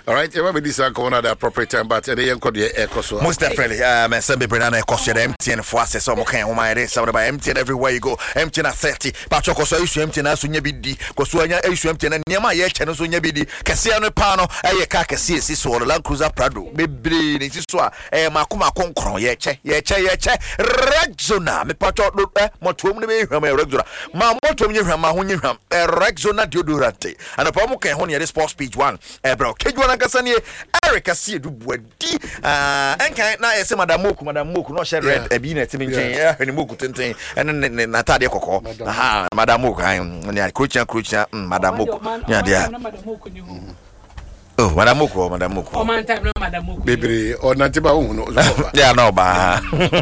All right, you have this corner at the appropriate time, but they ain't got the air cost. Most definitely, some people are cost MTN for us. Some can home. I some by MTN everywhere you go. MTN at 30. But Choco so issue MTN as soon bidi. Kosuanya issue MTN and Yama ye channel so bidi. Kasiano pano. Aye kaka si so Land Cruiser Prado. Bibri ni siswa. Makuma konkron ye che. Rexona. Me pacho motum ni me Rexona. Ma motum ni ma hunyi Rexona deodorante. And a pomo can hone the sports page 1. Bro, Kejwana Kasani Eric asi du bodi. Enkan na ese Madam Moku no share red e bi na timi nchen e ni Moku tenten en na tade kokko aha Madam Moku an Christian Madam Moku nya dia oh Madam Moku o man time no Madam Moku bebre o na tiba hu no yeah no ba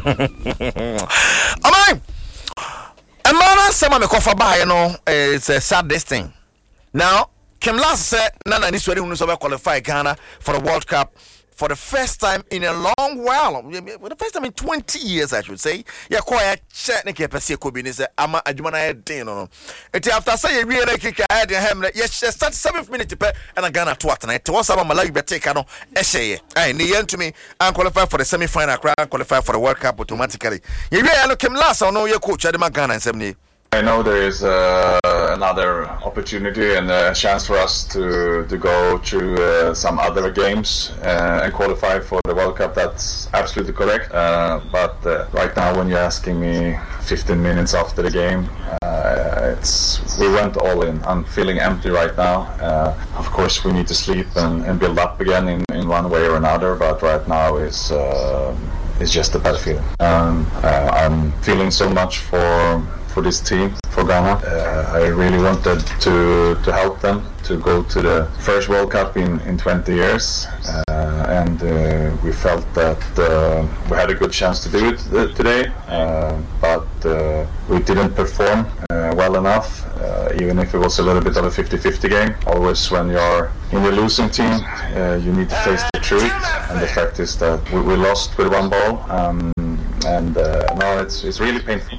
amai amana sama me kofa ba no it's a sad thing now Kim last said Nana ni swedi hunu so be qualify Ghana for the World Cup for the first time in a long while. For the first time in 20 years, I should say. Yeah, quite check ne ke pese ko bi ni say ama adwuma na den no. It after say you really kick ahead him yes start 7th minute pe and Ghana to at night. Was about Malawi be take no ehye. Ai ni yen to me and qualify for the semi-final, qualify for the World Cup automatically. You really Kim last no your coach Adema Ghana and 70. I know there is another opportunity and a chance for us to go through some other games and qualify for the World Cup. That's absolutely correct. But right now, when you're asking me 15 minutes after the game, we went all in. I'm feeling empty right now. Of course, we need to sleep and build up again in one way or another. But right now it's just a bad feeling. I'm feeling so much for this team, for Ghana. I really wanted to help them to go to the first World Cup in 20 years. And we felt that we had a good chance to do it today. But we didn't perform well enough, even if it was a little bit of a 50-50 game. Always when you're in the losing team, you need to face the truth. And the fact is that we lost with one ball. And now it's really painful.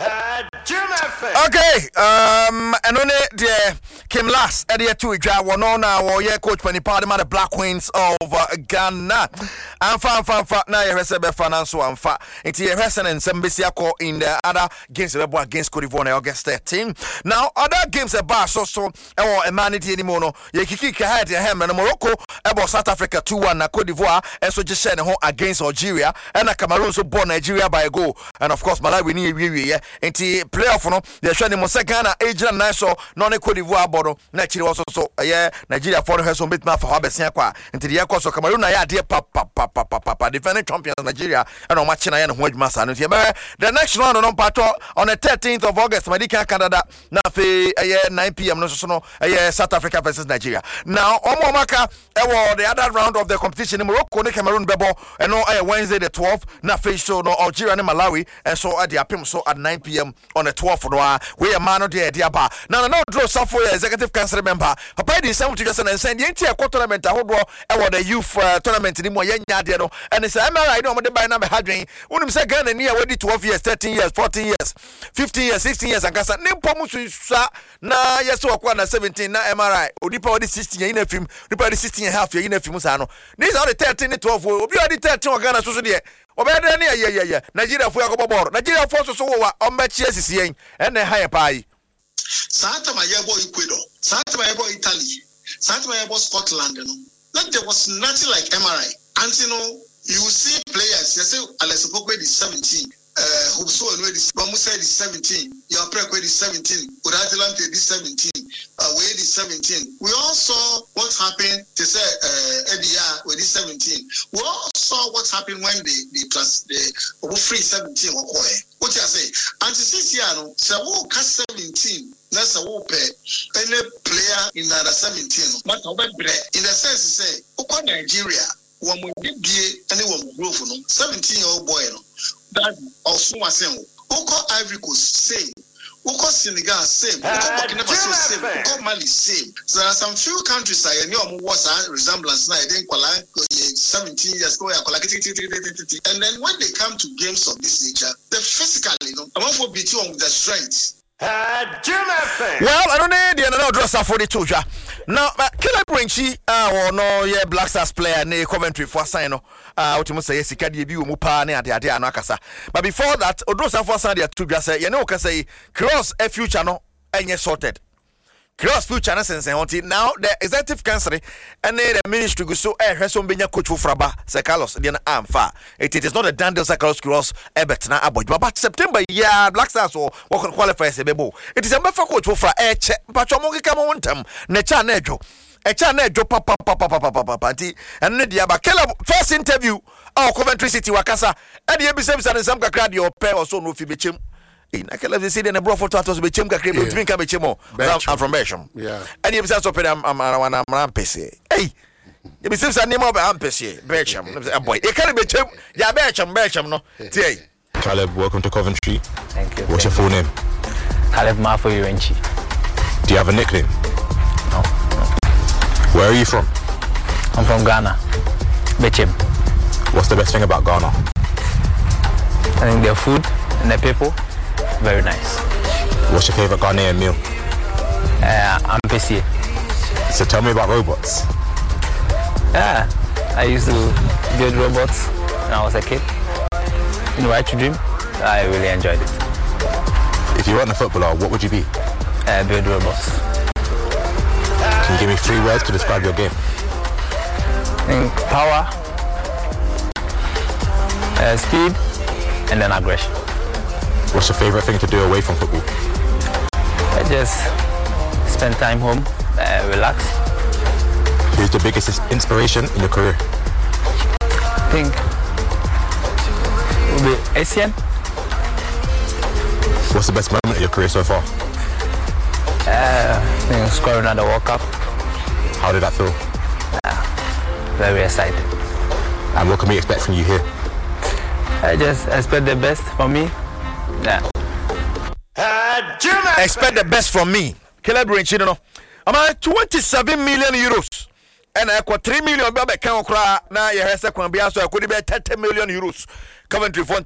Okay, and on the Kim last at the 2 draw one on now yeah coach when part of the Black Queens of Ghana. And fan now you receive finance and fa into your and some bisiako in the other games against Cote d'Ivoire August 13. Now other games about so or humanity anymore no you kick ahead your hem and Morocco about South Africa 2-1 na Cote d'Ivoire and so just sharing home against Algeria and Cameroon so born Nigeria by a goal and of course Malawi ni into playoff no they show them Ghana Agent National non Cote d'Ivoire bodo na chiri also so yeah Nigeria for her so bit ma for abesia kwa into the yakwa so Cameroon na ya de papa defending champions Nigeria and on match na ya no adwuma sa no the next round on part on the 13th of August Medica Canada na fe 9 p.m. no so no South Africa versus Nigeria now omomaka the other round of the competition in Morocco and Cameroon bebo and no Wednesday the 12th na fe show no Algeria and Malawi and so at the apim so at 9 p.m. on the 12th we a man of the idea bar now no draw for executive council member papa di 70% and send the entire tournament ahodo e the youth tournament ni mo yenya de no and it's MRI no mo de buy na be hadwen unim say Ghana ni we 12 years 13 years 14 years 15 years 16 years and kasa ni pomu susa na yeso akwa na 17 na MRI odipa odi 16 year in film odipa odi 16 and a half year in film sa no these are the 13 and 12 obi odi 13 Ghana so de obeda ni yeah Nigeria fu yakoboboro Nigeria fu so wa ombachi asisi yen ene high pie Santa Mayabo Ecuador, Santa Mayabo Italy, Santa Mayabo Scotland, that there was nothing like MRI. And you see players, you say Alessio Pogba is 17, Hubso already Bamusa is 17, your Prequid is 17, Uratilante is 17, Wade is 17. We all saw what happened to say Edia with this 17. We all saw what happened when the free 17 or what you say, and to see Siano, so who cast 17. That's a whoop any player in under 17. But in the sense to say, Oko Nigeria, one will be anyone grow for 17-year-old boy. That also was saying, Oko Ivory Coast, same. Oko Senegal, same. Oko Burkina Faso, same. Oko Mali, same. So there are some few countries I know what's a resemblance now. I think 17 years ago, and then when they come to games of this nature, they physically, I want to beat you on with the strength. Well, I don't need the dress for the two. Now, Caleb Ringchi, or no, yeah, Black Stars player, near Coventry for Sino, what you must say, Sikadi, Mupa, near the Adia Nakasa. But before that, Odrosa for Sandia to just say, you know, can say, cross a future no, and you're sorted. Cross future essence and now the executive council and the ministry go so Heson Benya coach for Fraba, Carlos, the Amfa. It is not a done deal, Carlos Cross, Ebert, na Aboy, but September, yeah, Black Stars or what can qualify as a bebo. It is a member coach for Fra, Pachomogi come on them, Necha Nejo, Echa Nejo, Papa, and Nedia Bakela, first interview, our Coventry City Wakasa, and the episodes and some crowd your pair or so no Fibichim. I can let you see the number of photos with Chimka Crib, drink a Bichimo. I'm from Belgium. Yeah. And you have open I'm PC. Hey, you see, I'm name of Ampesi, Belgium. Boy, it can't be Chim, yeah, Belgium, no. Caleb, welcome to Coventry. Thank you. What's your full name? Caleb Mafo Urenchi. Do you have a nickname? No. Where are you from? I'm from Ghana. Bechim. What's the best thing about Ghana? I think their food and the people. Very nice. What's your favorite Ghanaian meal? Ampesi. So tell me about robots. Yeah, I used to build robots when I was a kid. In Right to Dream, I really enjoyed it. If you weren't a footballer, what would you be? Build robots. Can you give me 3 words to describe your game? I think power, speed, and then aggression. What's your favorite thing to do away from football? I just spend time home, relax. Who's the biggest inspiration in your career? I think it will be Asian. What's the best moment of your career so far? I think scoring at the World Cup. How did that feel? Very excited. And what can we expect from you here? I just expect the best from me. Yeah. Expect the best from me. Caleb Ringchi, no. I'm 27 million euros. And I got 3 million baby can cry. Now you have second be so I could be 30 million euros. Coventry for